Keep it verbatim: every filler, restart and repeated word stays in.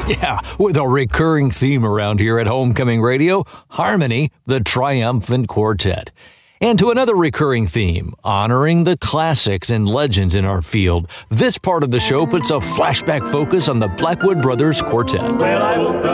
Yeah, with a recurring theme around here at Homecoming Radio, Harmony, the Triumphant Quartet. And to another recurring theme, honoring the classics and legends in our field. This part of the show puts a flashback focus on the Blackwood Brothers Quartet. Well, I woke up